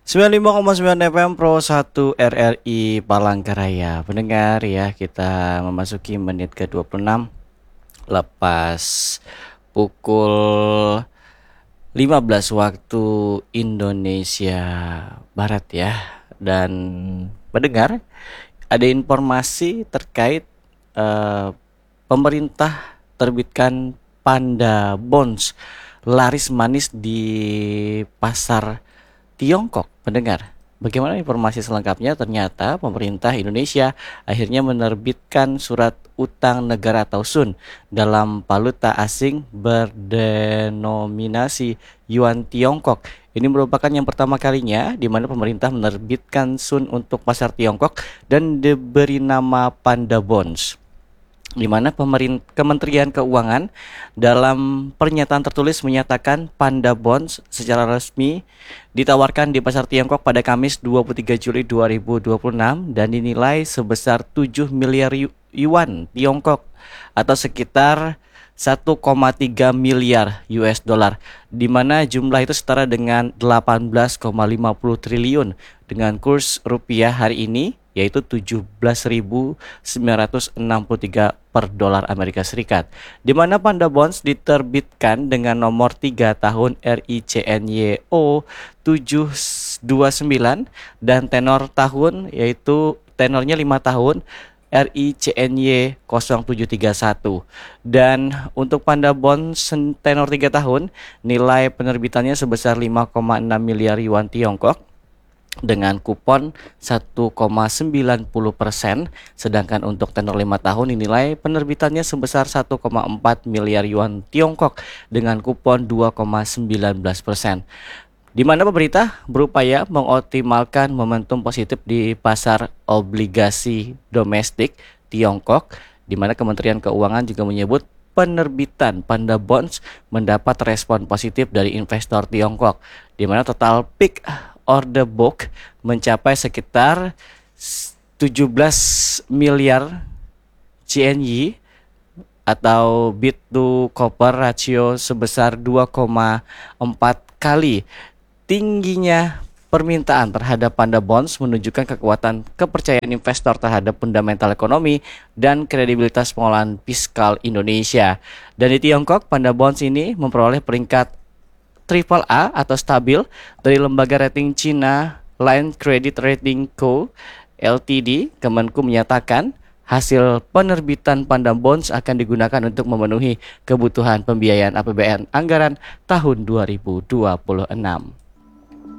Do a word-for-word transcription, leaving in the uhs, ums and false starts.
sembilan puluh lima koma sembilan F M Pro satu R R I Palangkaraya. Pendengar ya, kita memasuki menit ke dua puluh enam lepas pukul lima belas waktu Indonesia Barat ya. Dan pendengar, ada informasi terkait eh, pemerintah terbitkan Panda Bonds laris manis di pasar Tiongkok. Pendengar, bagaimana informasi selengkapnya? Ternyata pemerintah Indonesia akhirnya menerbitkan surat utang negara atau S U N dalam valuta asing berdenominasi yuan Tiongkok. Ini merupakan yang pertama kalinya di mana pemerintah menerbitkan S U N untuk pasar Tiongkok dan diberi nama Panda Bonds, di mana pemerintah Kementerian Keuangan dalam pernyataan tertulis menyatakan Panda Bonds secara resmi ditawarkan di pasar Tiongkok pada Kamis dua puluh tiga Juli dua ribu dua puluh enam dan dinilai sebesar tujuh miliar yuan Tiongkok atau sekitar satu koma tiga miliar U S dollar, di mana jumlah itu setara dengan delapan belas koma lima puluh triliun dengan kurs rupiah hari ini yaitu tujuh belas ribu sembilan ratus enam puluh tiga per dolar Amerika Serikat, di mana Panda Bonds diterbitkan dengan nomor tiga tahun R I C N Y O tujuh dua sembilan dan tenor tahun yaitu tenornya lima tahun R I C N Y nol tujuh tiga satu. Dan untuk Panda Bonds tenor tiga tahun nilai penerbitannya sebesar lima koma enam miliar yuan Tiongkok dengan kupon satu koma sembilan nol persen, sedangkan untuk tenor lima tahun nilai penerbitannya sebesar satu koma empat miliar yuan Tiongkok dengan kupon dua koma sembilan belas persen. Di mana pemerintah berupaya mengoptimalkan momentum positif di pasar obligasi domestik Tiongkok, di mana Kementerian Keuangan juga menyebut penerbitan Panda Bonds mendapat respon positif dari investor Tiongkok, di mana total peak order book mencapai sekitar tujuh belas miliar C N Y atau bid to copper ratio sebesar dua koma empat kali. Tingginya permintaan terhadap Panda Bonds menunjukkan kekuatan kepercayaan investor terhadap fundamental ekonomi dan kredibilitas pengolahan fiskal Indonesia. Dan di Tiongkok, Panda Bonds ini memperoleh peringkat triple A atau stabil dari lembaga rating China Line Credit Rating Co. Ltd. Kemenku menyatakan hasil penerbitan Panda Bonds akan digunakan untuk memenuhi kebutuhan pembiayaan A P B N anggaran tahun dua ribu dua puluh enam.